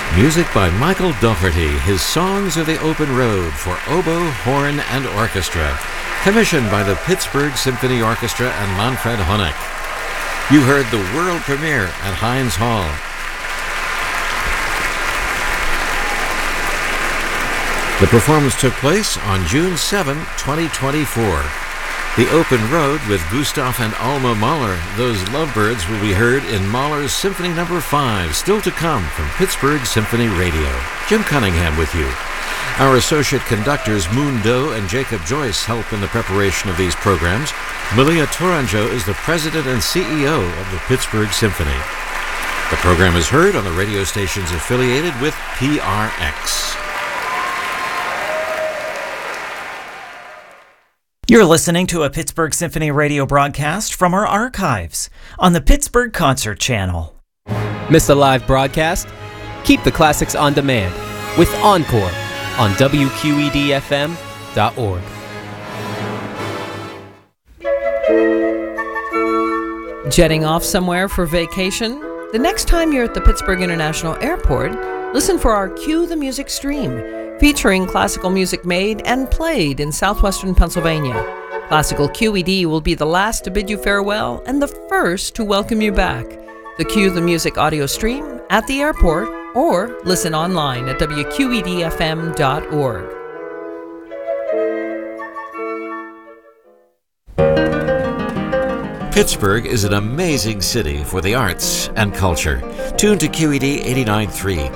Music by Michael Dougherty. His songs are the open road for oboe, horn, and orchestra. Commissioned by the Pittsburgh Symphony Orchestra and Manfred Honeck. You heard the world premiere at Heinz Hall. The performance took place on June 7, 2024. The Open Road with Gustav and Alma Mahler. Those lovebirds will be heard in Mahler's Symphony No. 5, still to come from Pittsburgh Symphony Radio. Jim Cunningham with you. Our associate conductors Moon Doe and Jacob Joyce help in the preparation of these programs. Malia Tourangeau is the president and CEO of the Pittsburgh Symphony. The program is heard on the radio stations affiliated with PRX. You're listening to a Pittsburgh Symphony Radio broadcast from our archives on the Pittsburgh Concert Channel. Miss a live broadcast? Keep the classics on demand with Encore on WQEDFM.org. Jetting off somewhere for vacation? The next time you're at the Pittsburgh International Airport, listen for our Cue the Music stream, featuring classical music made and played in southwestern Pennsylvania. Classical QED will be the last to bid you farewell and the first to welcome you back. The Cue the Music audio stream at the airport or listen online at WQEDFM.org. Pittsburgh is an amazing city for the arts and culture. Tune to QED 89.3